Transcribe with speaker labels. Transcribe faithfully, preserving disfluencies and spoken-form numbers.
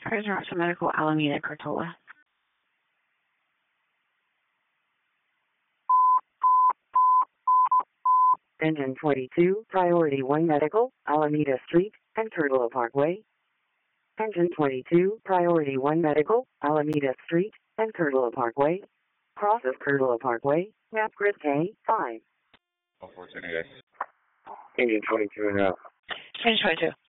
Speaker 1: Prisoner of Medical, Alameda, Cartola.
Speaker 2: Engine twenty-two, Priority one Medical, Alameda Street and Curtola Parkway. Engine twenty-two, Priority one Medical, Alameda Street and Curtola Parkway. Cross of Curtola Parkway, map grid K five.
Speaker 3: Unfortunately,
Speaker 4: Engine twenty-two and up.
Speaker 1: Engine twenty-two.